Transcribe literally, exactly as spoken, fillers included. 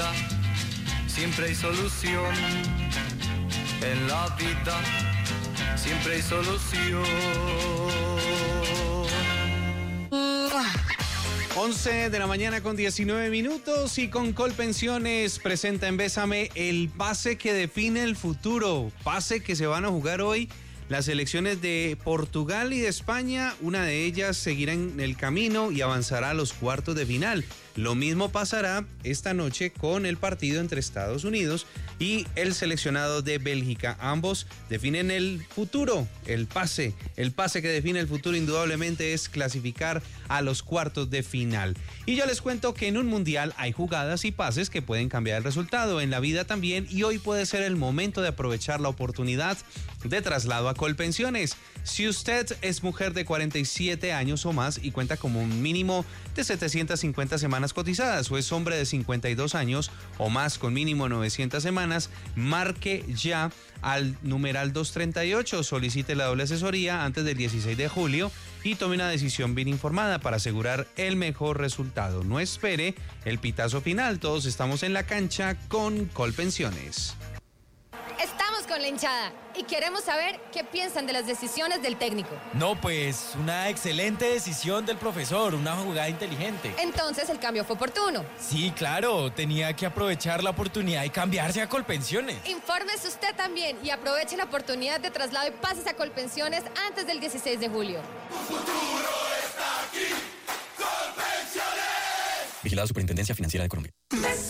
vida siempre hay solución. En la vida siempre hay solución. once de la mañana con diecinueve minutos y con Colpensiones presenta en Bésame el pase que define el futuro. Pase que se van a jugar hoy las selecciones de Portugal y de España. Una de ellas seguirá en el camino y avanzará a los cuartos de final. Lo mismo pasará esta noche con el partido entre Estados Unidos y el seleccionado de Bélgica. Ambos definen el futuro, el pase. El pase que define el futuro indudablemente es clasificar a los cuartos de final. Y yo les cuento que en un mundial hay jugadas y pases que pueden cambiar el resultado. En la vida también, y hoy puede ser el momento de aprovechar la oportunidad de traslado a Colpensiones. Si usted es mujer de cuarenta y siete años o más y cuenta como un mínimo de setecientas cincuenta semanas cotizadas, o es hombre de cincuenta y dos años o más con mínimo novecientas semanas, marque ya al numeral doscientos treinta y ocho, solicite la doble asesoría antes del dieciséis de julio y tome una decisión bien informada para asegurar el mejor resultado. No espere el pitazo final, todos estamos en la cancha con Colpensiones. Estamos con la hinchada y queremos saber qué piensan de las decisiones del técnico. No, pues una excelente decisión del profesor, una jugada inteligente. Entonces el cambio fue oportuno. Sí, claro, tenía que aprovechar la oportunidad y cambiarse a Colpensiones. Infórmese usted también y aproveche la oportunidad de traslado y pases a Colpensiones antes del dieciséis de julio. Tu futuro está aquí, Colpensiones. Vigilada Superintendencia Financiera de Colombia.